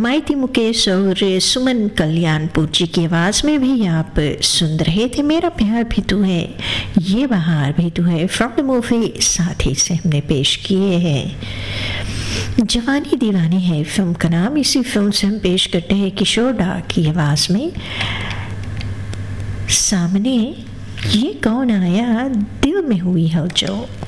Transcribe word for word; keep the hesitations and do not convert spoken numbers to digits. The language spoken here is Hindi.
माइती मुकेश और सुमन कल्याणपुर जी की आवाज़ में भी आप सुन रहे थे मेरा प्यार भी तू है ये बहार भी तू है फ्रॉम द मूवी साथी से हमने पेश किए हैं। जवानी दीवानी है फिल्म का नाम। इसी फिल्म से हम पेश करते हैं किशोर डा की आवाज़ में सामने ये कौन आया दिल में हुई हलचल।